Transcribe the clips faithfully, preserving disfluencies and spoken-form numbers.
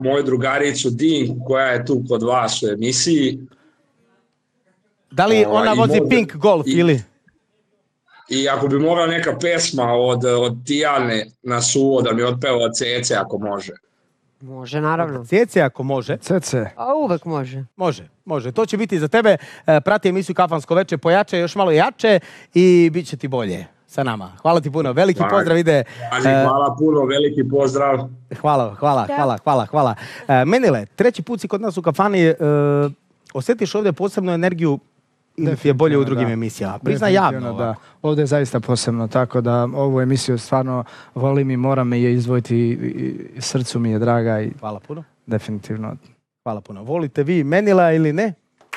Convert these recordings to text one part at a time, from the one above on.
moju drugaricu Dinku koja je tu kod vas u emisiji. Da li ona vozi može, Pink Golf i, ili? I ako bi morala neka pesma od, od Tijane na suvo da mi otpeva Cece ako može. Može, naravno. Cece ako može. Cece. A uvek može. Može, može. To će biti za tebe. Prati emisiju Kafansko veče, pojače još malo jače i bit će ti bolje sa nama. Hvala ti puno. Veliki hvala. Pozdrav ide. Hvala puno, veliki pozdrav. Hvala, hvala, hvala, hvala, hvala. Menile, treći put si kod nas u kafani. Osjetiš ovdje posebnu energiju ili ti je bolje u drugim da. Emisijama? Priznaj javno. Da. Ovdje je zaista posebno, tako da ovu emisiju stvarno volim i moram me je izdvojiti i srcu mi je draga. I hvala puno. Definitivno. Hvala puno. Volite vi Menila ili ne?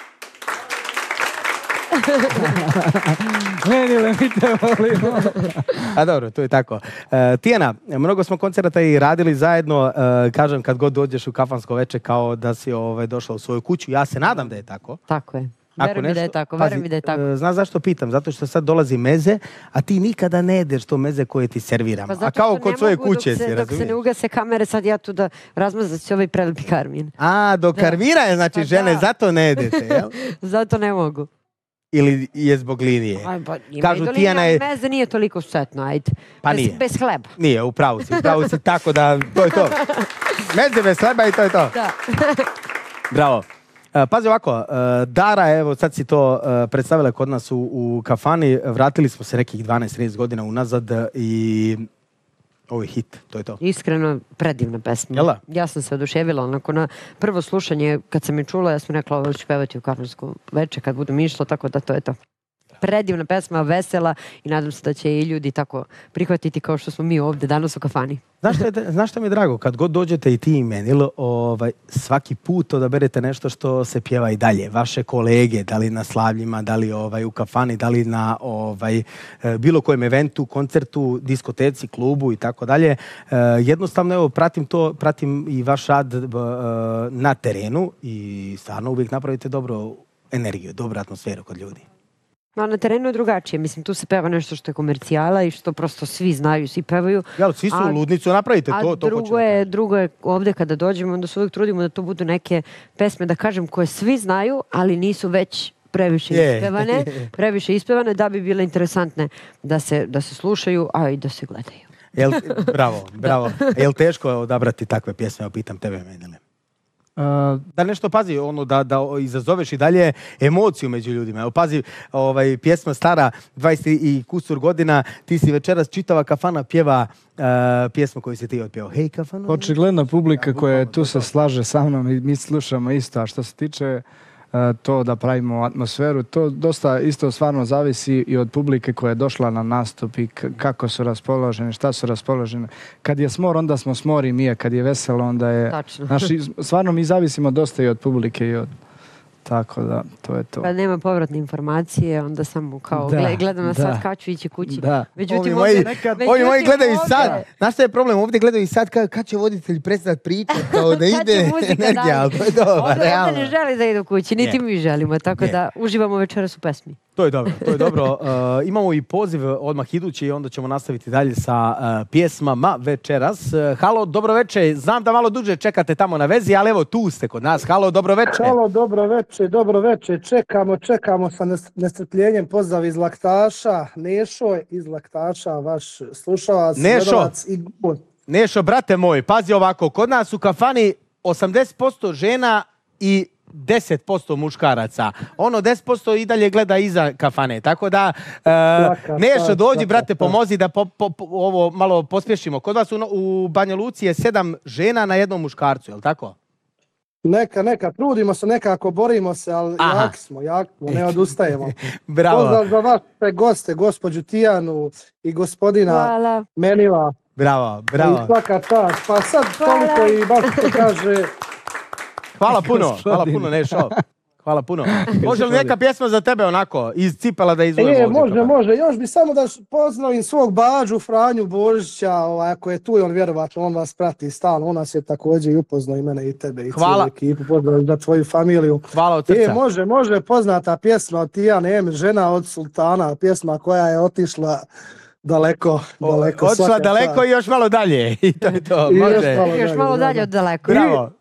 Menile, mi te volimo. A dobro, to je tako. Uh, Tijana, mnogo smo koncerata i radili zajedno. Uh, kažem, kad god dođeš u kafansko veče kao da si ovaj, došla u svoju kuću. Ja se nadam da je tako. Tako je. Verujem mi da je tako, verujem mi da je tako. Znaš zašto pitam? Zato što sad dolazi meze, a ti nikada ne jedeš to meze koje ti serviramo. Pa a kao kod svoje kuće se, dok se ne ugase kamere, sad ja tu da razmazat ću ovaj prelepi karmin. A, do karmira je, znači pa žene, da. Zato ne jedete, jel? Zato ne mogu. Ili je zbog linije? Aj, pa, kažu Tijana je... Meze nije toliko štetno, ajde. Pa bez, nije. Bez hleba. Nije, upravo si, upravo si tako da, to je to. Meze bez hleba i to je to. Da. Bravo. Pazi ovako, Dara, evo sad si to predstavila kod nas u, u kafani, vratili smo se nekih dvanaest trinaest godina unazad i ovo je hit, to je to. Iskreno, predivna pesma. Jela? Ja sam se oduševila, onako na prvo slušanje, kad sam je čula, ja sam rekla ovo ću pevati u kafansku veče kad budem išla, tako da to je to. Predivna pesma, vesela i nadam se da će i ljudi tako prihvatiti kao što smo mi ovdje danas u kafani. Znaš što, je, znaš što mi je drago? Kad god dođete i ti i Menil, ovaj, svaki put odaberete nešto što se pjeva i dalje. Vaše kolege, da li na slavljima, da li ovaj, u kafani, da li na ovaj, bilo kojem eventu, koncertu, diskoteci, klubu i tako dalje. Jednostavno, evo, pratim to, pratim i vaš rad na terenu i stvarno uvijek napravite dobru energiju, dobru atmosferu kod ljudi. No, na terenu je drugačije. Mislim, tu se peva nešto što je komercijala i što prosto svi znaju, svi pevaju. Jel, svi su a, ludnicu, napravite to, to drugo hoćemo. Je, drugo je ovdje kada dođemo, onda se uvijek trudimo da to budu neke pesme, da kažem, koje svi znaju, ali nisu već previše yeah. ispevane, previše ispevane da bi bile interesantne da se, da se slušaju, a i da se gledaju. Jel, bravo, bravo. Je li teško odabrati takve pjesme? Pitam tebe, Menile. Uh, da nešto pazi, ono da, da izazoveš i dalje emociju među ljudima. Evo, pazi, ovaj, pjesma stara dvadeset i kusur godina, ti si večeras čitava kafana pjeva uh, pjesmu koju si ti otpjevao. Hej, kafana. Očigledna publika ja, koja tu se slaže sa mnom i mi slušamo isto, a što se tiče to da pravimo atmosferu, to dosta isto stvarno zavisi i od publike koja je došla na nastup i kako su raspoloženi, šta su raspoloženi. Kad je smor, onda smo smor i mi, kad je veselo, onda je... Tačno. Naši, stvarno mi zavisimo dosta i od publike i od... Tako da, to je to. Pa nema povratne informacije, onda samo kao da, gledam na sad kad ću ići kući. Da. Međutim, ovi moji, nekad, ovi moji gledaju i sad. Znaš što je problem? Ovdje gledaju i sad kad, kad će voditelj prestati pričati, kao da ide energija. To je dobro, realno. Ovdje ne želi da idu kući, niti mi želimo, tako da uživamo večeras u pesmi. To je dobro, to je dobro. Uh, imamo i poziv odmah idući i onda ćemo nastaviti dalje sa uh, pjesmama večeras. Uh, halo, dobro večer. Znam da malo duže čekate tamo na vezi, ali evo tu ste kod nas. Halo, dobro večer. Halo, dobro večer, dobro večer. Čekamo, čekamo sa nestrpljenjem. Pozdrav iz Laktaša. Nešo iz Laktaša, vaš slušalac, gledalac i gud. Nešo, brate moj, pazi ovako. Kod nas u kafani osamdeset posto žena i deset posto muškaraca. Ono deset posto i dalje gleda iza kafane. Tako da, uh, Nešo, dođi, brate, pomozi da po, po, po, ovo malo pospješimo. Kod vas u, u Banja Luci je sedam žena na jednom muškarcu, je li tako? Neka, neka, trudimo se, nekako borimo se, ali Aha. jaki smo, jaki smo, ne odustajemo. Bravo. Pozdrav za vaše goste, gospođu Tijanu i gospodina Hvala. Menila. Bravo, bravo. I svaka čast. Pa sad toliko i baš se kaže... Hvala puno, hvala puno, Nešo. Hvala puno. Može li neka pjesma za tebe onako, iz cipela da izvojemo e, ovdje? Može, toga? Može. Još bi samo da pozdravim svog bađu, Franju Božića, ovaj, ako je tu i on vjerovatno, on vas prati stalno. On nas je također i upoznao i mene i tebe i cijelu ekipu. Pozdrav za tvoju familiju. Hvala od srca. E, može, može, poznata pjesma od Tijane Emir, žena od sultana, pjesma koja je otišla daleko, daleko. Otišla daleko i još malo dalje. I to je to, I može. Još malo, još malo dalje od daleko. Bravo.